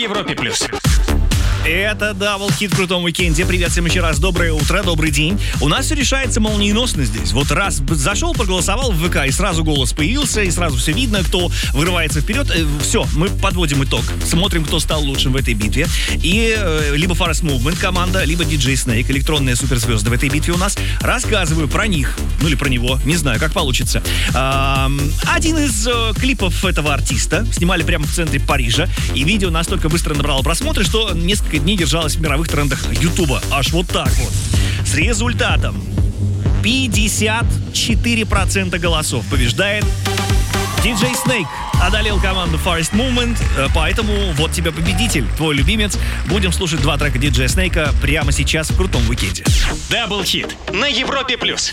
Европе+. Это даблхит в крутом уикенде. Привет всем еще раз. Доброе утро, добрый день. У нас все решается молниеносно здесь. Вот раз зашел, проголосовал в ВК, и сразу голос появился, и сразу все видно, кто вырывается вперед. Все, мы подводим итог. Смотрим, кто стал лучшим в этой битве. И либо Forest Movement команда, либо DJ Snake, электронные суперзвезды в этой битве у нас. Рассказываю про них. Ну или про него. Не знаю, как получится. Один из клипов этого артиста снимали прямо в центре Парижа. И видео настолько быстро набрало просмотры, что несколько дней держалась в мировых трендах Ютуба. Аж вот так вот. С результатом 54% голосов побеждает DJ Snake. Одолел команду Forest Movement, поэтому вот тебе победитель, твой любимец. Будем слушать два трека DJ Snake прямо сейчас в крутом уикенде. Даблхит на Европе+.